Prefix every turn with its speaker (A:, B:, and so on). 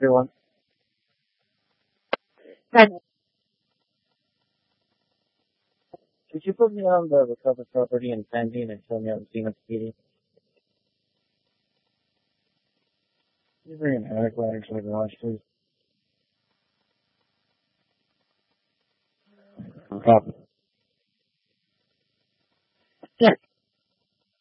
A: everyone.
B: And
A: Could you put me on the recovered property and pending and tell me how the Phoenix PD? You bring an attic ladder to the garage, please. Copy.